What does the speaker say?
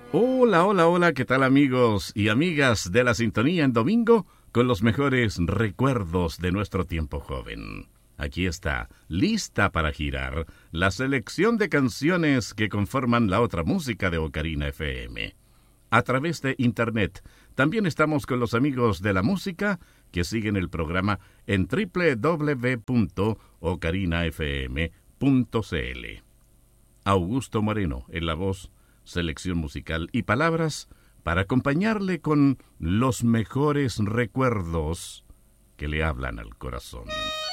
Hola, hola, hola, ¿qué tal amigos y amigas de la sintonía en domingo con los mejores recuerdos de nuestro tiempo joven? Aquí está, lista para girar, la selección de canciones que conforman la otra música de Ocarina FM. A través de internet, también estamos con los amigos de la música que siguen el programa en www.ocarinafm.cl. Augusto Moreno en la voz, selección musical y palabras para acompañarle con los mejores recuerdos que le hablan al corazón.